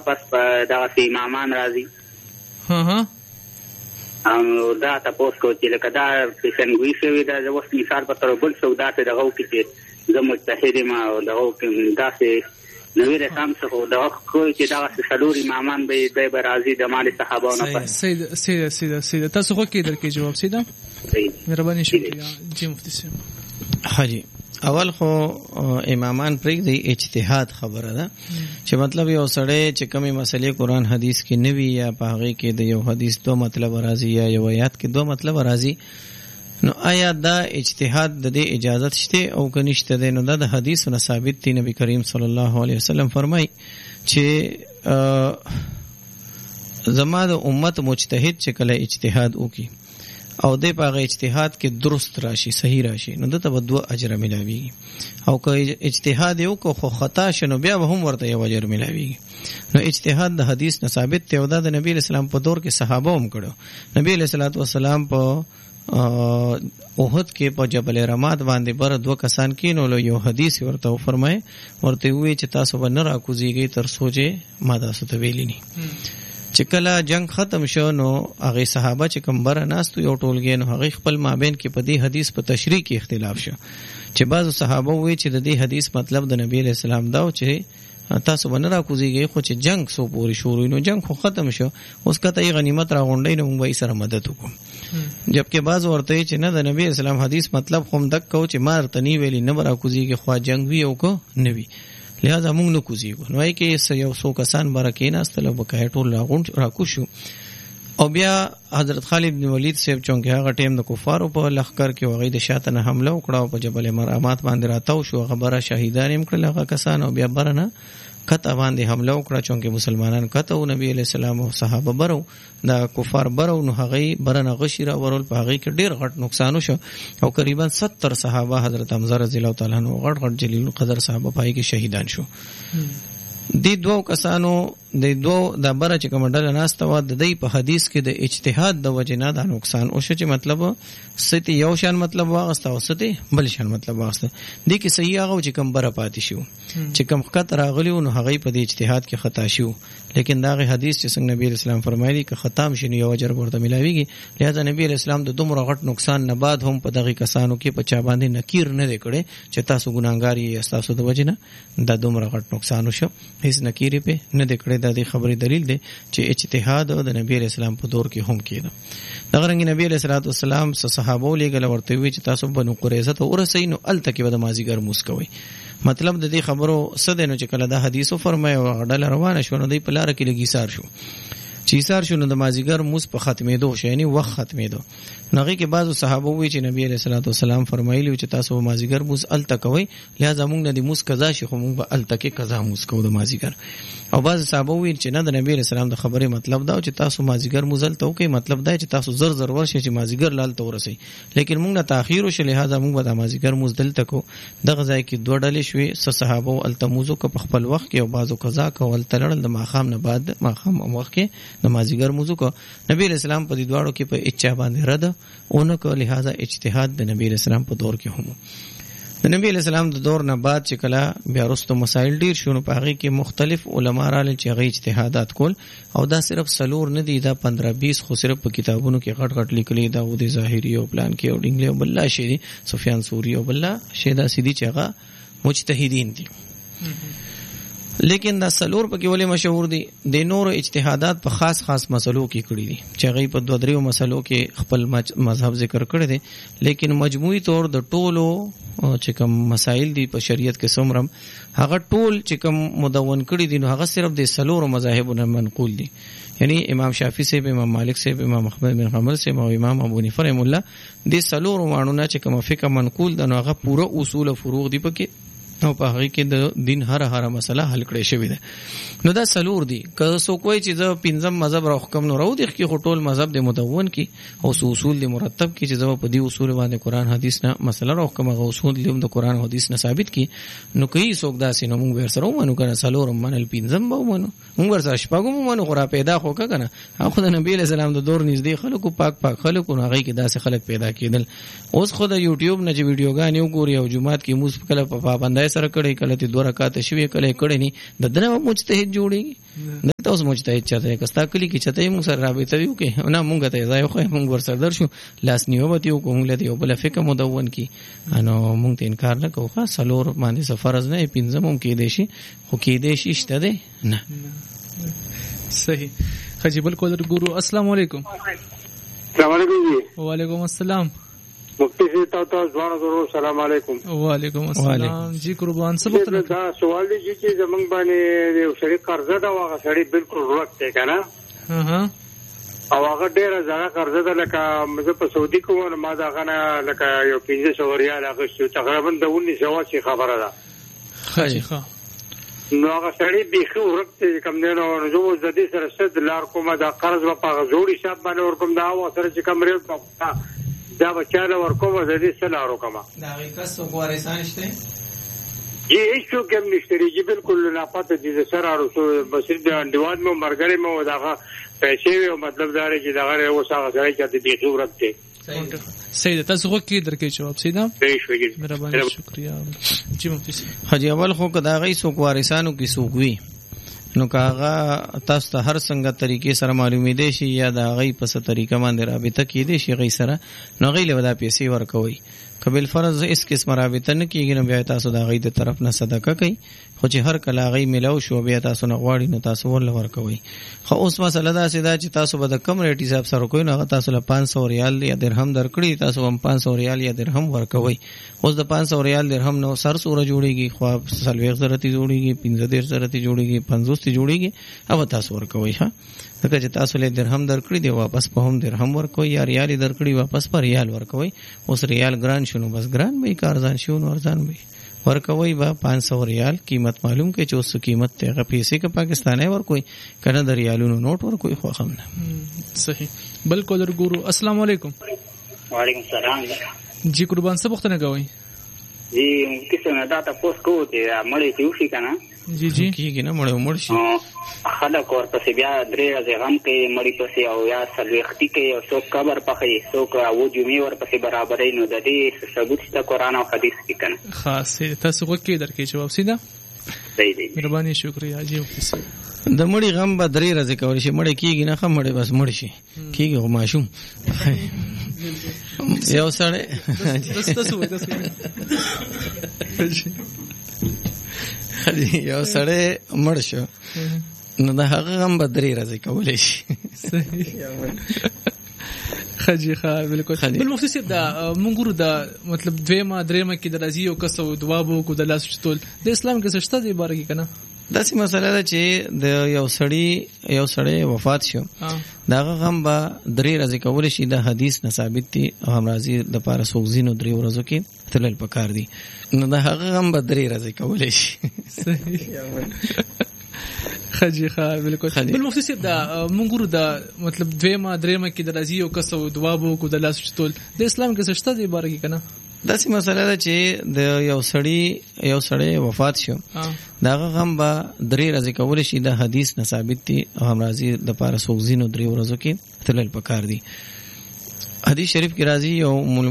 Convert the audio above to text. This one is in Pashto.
پس په دغسې امامان راځي. او دا تپوس کو چې لکه دا پیشنګوي شوې ده، زه اوس مثال په توګه بل څوک داسې دغه وکړي چې زه مجتهد یم او دغه وکړم داسې نوي رسام څخه دغه کوي چې دغسې څلور امامان به دی به راځي د مال صحابو نه پس. سیده تاسو خو کې درکې جواب سیده مهرباني شکریہ جی مفتی صاحب. حاجی اول خو امامان پرېږدي اجتهاد خبره ده چې مطلب یو سړی چې کومې مسلې قرآن حدیث کې نه وي یا په هغې کې د یو حدیث دو مطلب راځي یا یو آیات کې دو مطلب راځي، نو آیا دا اجتهاد د دې اجازت شته او که نشته دی؟ نو دا د حدیثو نه ثابت دی. نبی کریم صلی الله علیه وسلم فرمایي چې زما د امت مجتهد چې کله اجتهاد وکړي او د په هغه اجتهاد کې درست راشي صحیح راشي نو دته به 2 اجر ملاوي، او که اجتهاد یو کو خو خطا شنو بیا به هم ورته یو اجر ملاوي. نو اجتهاد د حدیث نه ثابت دی او دا د نبی اسلام په دور کې صحابه هم کړو. نبی علیہ الصلوۃ والسلام په احد کې په جبل رماد باندې بر 2 کسان کینول، یو حدیث ورته فرمای ورته وی چې تاسو به نه راکوزیږئ تر سوچه ما تاسو ته ویلی ني. چې کله جنگ ختم شو نو هغه صحابه چې کوم بره ناستو یو ټولګي نو هغه خپل مابین کې په دې حدیث په تشریح کې اختلاف شو چې بعضو صحابه وی چې د دې حدیث مطلب د نبی علیہ السلام دا چې تاسو باندې راکوزیږئ، خو چې جنگ سو پوری شروع نو جنگ خو ختم شو، اوس کته یې غنیمت راغونډې نو موږ یې سره مدد وکړو. جبکې بعض ورته چې نه د نبی اسلام حدیث مطلب خو دک کو چې مار تنی ویلی نه راکوزیږي خو جنگ وی او کو نه وی، لہذا موږ نه کوزیږو. نو یې کې یو څو کسان برکې ناستل او بکای ټول راکو شو. او بیا حضرت خالد بن ولید صاحب چونکه هغه ټیم د کفارو په لخر کې وغې د شاته نه حمله وکړه او په جبل مرامات باندې راتاو شو، خبره شهیدان هم کړل هغه کسان، او بیا برنه کته باندې حمله وکړه چونکه مسلمانان کته او نبی علیہ السلام او صحابه برو د کفار برو، نو هغه برنه غشیره ورول په هغه کې ډیر غټ نقصان شو او تقریبا 70 صحابه حضرت حمزه رضی الله تعالی عنہ غټ جلیل القدر صحابه پای کې شهیدان شو. دی 2 کسانو د د بره چې کوم ډله ناسته و د دې په حدیث کې د اجتهاد د وجه نه دا نقصان او چې مطلب ستې یو شان مطلب واغسته او ستې بل شان مطلب واغسته دي کې صحیح هغه چې کوم بره پاتې شو چې کوم خطا راغلی نو هغه په دې اجتهاد کې خطا شو، لیکن دا غي حدیث چې څنګه نبی اسلام فرمایلی که ختم شنو یو اجر ورته ملاويږي، لہذا نبی اسلام د دومره غټ نقصان نه بعد هم په دغه کسانو کې په چا باندې نکیر نه کړي چې تاسو ګناګار یې تاسو د وجه نه دا دومره غټ نقصان شو، هیڅ نکیر په نه کړي. د دې خبرې دلیل دی چې اجتهاد د نبی اسلام په دور کې هم کېده. دغه رنګ نبی علیہ الصلوۃ والسلام صحابه لګل ورته وی چې تاسو بنو قریظه ته ورسئ نو التکی به د مازیګر مسکوي. مطلب د دې خبرو صدنو چې کله دا حدیثو فرمایي او غډل روانه شو نو د پلار کې لګی سار شو چې سار شو نو د مازیګر موس په ختمېدو شو، یعنی وخت ختمېدو. نغې کې بعضو صحابه وی چې نبی علیہ الصلوۃ والسلام فرمایلی چې تاسو مازیګر موس التکوي، لہذا موږ نه د موس قضا شي خو موږ به التکه قضا موس کو د مازیګر. او بعض صحابه وی چې نه د نبی علیہ السلام د خبره مطلب دا چې تاسو مازیګر موزل ته کوي، مطلب دا چې تاسو زر زر ورشي چې مازیګر لال ته ورسي، لیکن موږ نه تاخير وشي لہذا موږ به د مازیګر موز دل تکو. دغه ځای کې 2 ډلې شوې، صحابه التموزو کو په خپل وخت کې او بعضو قضا کول تلل د ماخام نه بعد ماخام وخت کې د مازیګر موزو کو. نبی علیہ السلام په دې دواړو کې په اچا باندې رد اونکو، لہذا اجتهاد د نبی علیہ السلام په دور کې هم. د نبی علیہ السلام د دور نه بعد چې کله بیا وروسته مسائل ډیر شونه په هغه کې مختلف علما راغلي چې هغه اجتهادات کول، او دا صرف سلور نه دي، دا 15-20 خو صرف په کتابونو کې غټ غټ لیکلي، دا د ظاهری او پلان کې او ډنګلي او بل شي سفیان ثوری او بل شي دا سیدی چې هغه مجتهدین دي. لیکن دا سلور پکې ولې مشهور دي؟ د نور اجتهادات په خاص مسلو کې کړی دي چې هغه په 2-3 مسلو کې خپل مذهب ذکر کړی دي، لیکن مجموعي طور د ټولو چې کوم مسائل دي په شریعت کې څومره هغه ټول چې کوم مدون کړی دي نو هغه صرف د سلور مذاهبونو منقول دي، یعنی امام شافعی صاحب، امام مالک صاحب، امام احمد بن حنبل صاحب او امام ابو حنیفه رحم الله د سلور مانونه چې کوم فقہ منقول ده نو هغه پوره اصول او فروع دي پکې او په هغه کې د دین هر مسله حل کړی شوی ده. نو دا سلور دي، که څوک وایي چې زه 5 مذهب را حکم نو راو دي کې ټول مذهب د مدون کې او اصول د مرتب کې چې زه په دې اصول باندې قران حدیث نه مسله را حکم هغه اصول د قران او حدیث نه ثابت کی نو کوي څوک داسې نو موږ ورسره ومنو کنه سلور منل 5 ومنو موږ ورسره شپږم ومنو خو را پیدا خو کنه هغه د نبی له سلام د دور نږدې خلکو پاک خلکو نو هغه کې داسې خلک پیدا کېدل. اوس خو د یوټیوب نه چې ویډیوګان یو ګوري او جمعات کې موږ کله په پابندای سره کړي کله ته 2 رکعات شوي کله کړي نه د دنه مجتهد جوړيږي نه تاسو مجتهد چاته کستا کلی کې چته موږ سره رابطه ویو کې نه مونږ ته ځای خو موږ ورسره درشو لاس نیو به یو کوم لته یو بل فقہ مدون کی انو مونږ ته انکار نه کوو خاص سلور باندې سفرز نه پینځم کې دیشي خو کې دیشي شته ده نه صحیح خجی بالکل ګورو السلام علیکم السلام علیکم جی وعلیکم السلام مفتی صاحب تاسو ځوان ورو السلام علیکم وعلیکم السلام جی قربان سبق نه دا سوال دی چې زمونږ باندې یو سړی قرضه دا هغه سړی بالکل ورک دی کنه او هغه ډیره زړه قرضه ده لکه زه په سعودي کې وم ما دا غنه لکه یو 1500 ریال اخیستو تقریبا د 1900 شي خبره ده ښه نو هغه سړی بیخي ورک دی کوم نه نو زه د دې سره ست لار کوم دا قرض په هغه جوړی حساب باندې ورکوم دا و سره چې کوم ریل دا بچاله ورکوم د دې سره لار کوم دا کیسه وارثان شته جی هیڅ کوم نشته جی بالکل نه پته دي سره رسو بس د انډواد مو مرګره مو داغه پیسې او مطلب دا چې داغه وساغه سره چې د بیخي ورک دی صحیح تاسو وکي درکې جواب سیدا مهرباني شکریا جی مفتی حاجی اول خو کدا غي سو وارثانو کی سوګوي نو کاغه تاسو ته هر څنګه طریقې سره معلومې دي شي یا دا غي په څه طریقه باندې رابطه کې دي شي غي سره نو غي له ودا پیسې ورکوي قبل فرض اس قسم رابطه نه کیږي نو بیا تاسو دا غي د طرف نه صدقه کوي خو چې هر کله غي ملاو شو بیا تاسو نه غواړي نو تاسو ول ورکوي خو اوس مسله دا سیدا چې تاسو به د کم ریټ حساب سره کوی نو تاسو له 500 ریال یا درهم درکړي تاسو هم 500 ریال یا درهم ورکوي اوس د 500 ریال درهم نو سر سوره جوړيږي خو سلويغ ضرورت جوړيږي 15 ضرورت جوړيږي 50 جوړيږي او تاسو ورکوي ها دغه چې تاسو له درهم درکړي دی واپس په هم درهم ورکوي یا ریال درکړي واپس پر ریال ورکوي اوس ریال ګران شنو بس ګران به کارزان شون ورزان به ورکوي با 500 ریال قیمت معلوم کې چې اوس قیمت ته پیسې کې پاکستاني ورکوي کنه د ریالونو نوٹ ورکوي خو هم نه صحیح بالکل ګورو السلام علیکم وعلیکم السلام جی قربان څه وخت نه غوي جی کیسه نه دا تاسو کو ته مړی چې وشي کنه جی جی کیږي نه مړ شي خلک ورپسې بیا درې ورځې غم کوي مړی پسې او یا سلويختي کوي او څوک قبر پخې څوک او جمعې ورپسې برابرې نو د دې ثبوت شته قرآن او حدیث کې کنه خاص تاسو وکي درکې جواب سیدا صحیح دی مهرباني شکریا جی د مړی غم به درې ورځې کول شي مړی کیږي نه خم مړی بس مړ شي کیږي غو ماشوم یو سره یو سره مړ شو نو د هغه غم به درې ورځې کولای شي خجی ښه بالکل بل مفتی صاحب دا مونږ ګورو دا مطلب دویمه درېمه کې د راځي او کسو دعا بو کو د لاس چتول د اسلام کې څه شته دی باره کې کنه داسې مسله ده چې د یو سړی وفات شو داغه غم به درې ورځې کول شي د حدیث نه ثابت دي او هم راځي د پاره سوغزینو درې ورځو کې تلل پکار دي نو د هغه غم به درې ورځې کول شي خجی ښه بالکل بل مفتی صاحب دا مونږ ګورو دا مطلب دویمه درېمه کې د راځي او کسو دعا بو کو د لاس چتول د اسلام کې څه شته دی باره کې کنه داسې مسله ده چې د یو سړی وفات شو داغه غم به درې ورځې کول شي د حدیث نه ثابت دي او هم راځي د پاره سوغزینو درې ورځو کې تلل پکار دي حدیث شریف کې راځي او